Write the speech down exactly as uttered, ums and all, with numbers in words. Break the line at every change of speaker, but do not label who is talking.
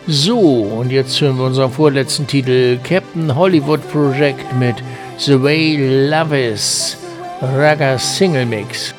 So, und jetzt hören wir unseren vorletzten Titel, Captain Hollywood Project mit The Way Love Is, Raga Single Mix.